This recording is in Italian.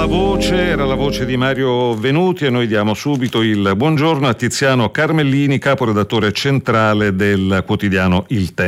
era la voce di Mario Venuti e noi diamo subito il buongiorno a Tiziano Carmellini, caporedattore centrale del quotidiano Il Tempo.